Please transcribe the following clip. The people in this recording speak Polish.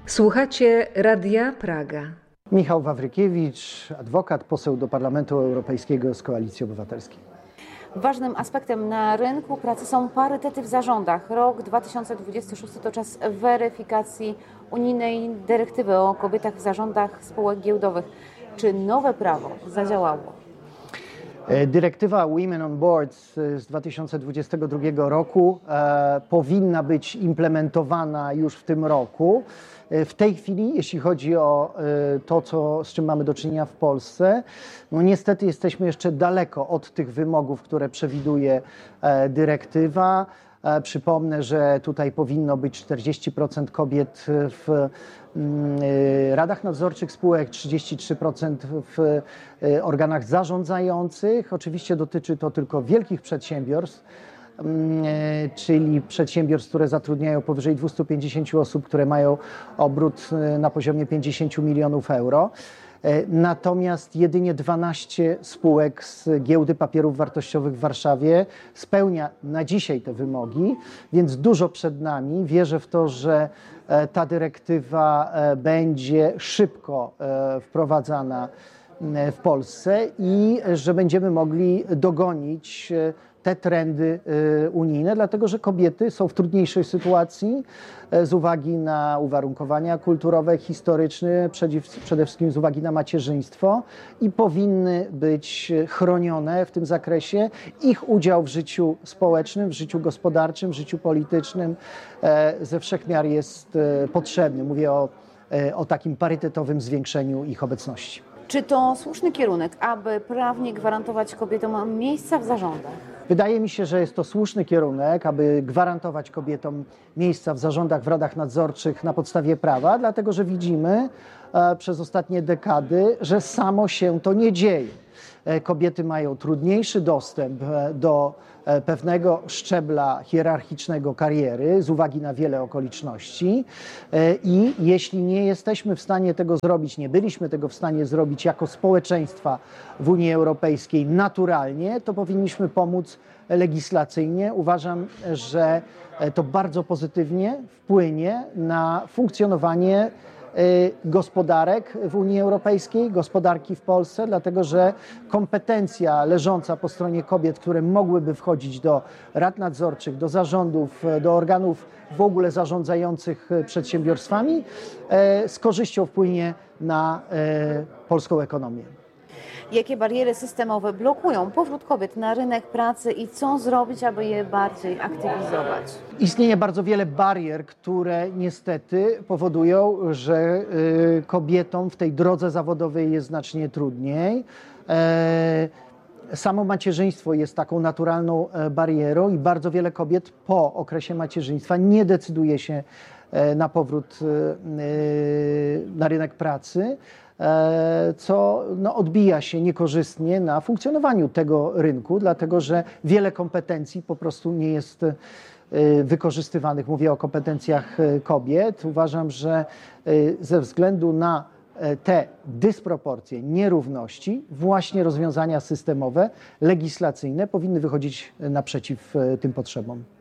Słuchacie Radia Praga. Michał Wawrykiewicz, adwokat, poseł do Parlamentu Europejskiego z Koalicji Obywatelskiej. Ważnym aspektem na rynku pracy są parytety w zarządach. Rok 2026 to czas weryfikacji unijnej dyrektywy o kobietach w zarządach spółek giełdowych. Czy nowe prawo zadziałało? Dyrektywa Women on Boards z 2022 roku powinna być implementowana już w tym roku. W tej chwili, jeśli chodzi o to, z czym mamy do czynienia w Polsce, no niestety jesteśmy jeszcze daleko od tych wymogów, które przewiduje dyrektywa. Przypomnę, że tutaj powinno być 40% kobiet w radach nadzorczych spółek, 33% w organach zarządzających. Oczywiście dotyczy to tylko wielkich przedsiębiorstw, czyli przedsiębiorstw, które zatrudniają powyżej 250 osób, które mają obrót na poziomie 50 milionów euro. Natomiast jedynie 12 spółek z Giełdy Papierów Wartościowych w Warszawie spełnia na dzisiaj te wymogi, więc dużo przed nami. Wierzę w to, że ta dyrektywa będzie szybko wprowadzana w Polsce i że będziemy mogli dogonić te trendy unijne, dlatego że kobiety są w trudniejszej sytuacji z uwagi na uwarunkowania kulturowe, historyczne, przede wszystkim z uwagi na macierzyństwo i powinny być chronione w tym zakresie. Ich udział w życiu społecznym, w życiu gospodarczym, w życiu politycznym ze wszech miar jest potrzebny. Mówię o takim parytetowym zwiększeniu ich obecności. Czy to słuszny kierunek, aby prawnie gwarantować kobietom miejsca w zarządach? Wydaje mi się, że jest to słuszny kierunek, aby gwarantować kobietom miejsca w zarządach, w radach nadzorczych na podstawie prawa, dlatego że widzimy przez ostatnie dekady, że samo się to nie dzieje. Kobiety mają trudniejszy dostęp do pewnego szczebla hierarchicznego kariery z uwagi na wiele okoliczności i jeśli nie jesteśmy w stanie tego zrobić, nie byliśmy tego w stanie zrobić jako społeczeństwa w Unii Europejskiej naturalnie, to powinniśmy pomóc legislacyjnie. Uważam, że to bardzo pozytywnie wpłynie na funkcjonowanie gospodarek w Unii Europejskiej, gospodarki w Polsce, dlatego że kompetencja leżąca po stronie kobiet, które mogłyby wchodzić do rad nadzorczych, do zarządów, do organów w ogóle zarządzających przedsiębiorstwami, z korzyścią wpłynie na polską ekonomię. Jakie bariery systemowe blokują powrót kobiet na rynek pracy i co zrobić, aby je bardziej aktywizować? Istnieje bardzo wiele barier, które niestety powodują, że kobietom w tej drodze zawodowej jest znacznie trudniej. Samo macierzyństwo jest taką naturalną barierą i bardzo wiele kobiet po okresie macierzyństwa nie decyduje się na powrót na rynek pracy, co odbija się niekorzystnie na funkcjonowaniu tego rynku, dlatego że wiele kompetencji po prostu nie jest wykorzystywanych. Mówię o kompetencjach kobiet. Uważam, że ze względu na te dysproporcje, nierówności, właśnie rozwiązania systemowe, legislacyjne powinny wychodzić naprzeciw tym potrzebom.